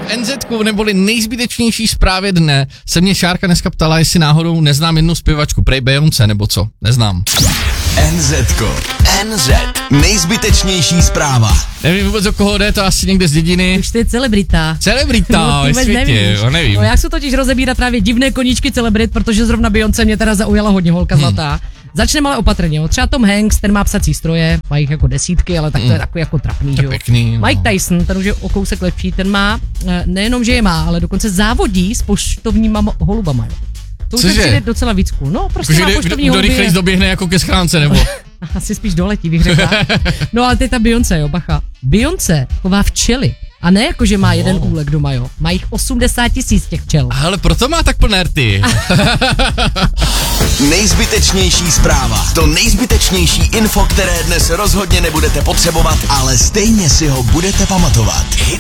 V NZku neboli nejzbytečnější zprávě dne se mě Šárka dneska ptala, jestli náhodou neznám jednu zpěvačku, prej Beyoncé nebo co, neznám. NZ, nejzbytečnější zpráva. Nevím vůbec, o koho jde, to asi někde z dědiny. Už to je celebrita. Celebrita, ve světě, nevím. No, já chci totiž rozebírat právě divné koníčky celebrit, protože zrovna Beyoncé mě teda zaujala hodně, holka zlatá. Začneme ale opatrně, jo. Třeba Tom Hanks, ten má psací stroje, má jich jako desítky, ale tak to je takový jako trapný, že jo. Pěkný, no. Mike Tyson, ten už je o kousek lepší, ten má, nejenom, že je má, ale dokonce závodí s poštovníma holubama, jo. To už mi přijde docela víc cool. No, prostě má poštovní holuby. Kdo rychleji doběhne jako ke schránce, nebo? Asi spíš doletí, bych řekla. No ale teď ta Beyoncé, jo, bacha. Beyoncé chová včely. A ne jako, že má jeden úlek doma, jo. Má jich 80 000 těch včel. Ale proto má tak plné rty. Nejzbytečnější zpráva. To nejzbytečnější info, které dnes rozhodně nebudete potřebovat, ale stejně si ho budete pamatovat.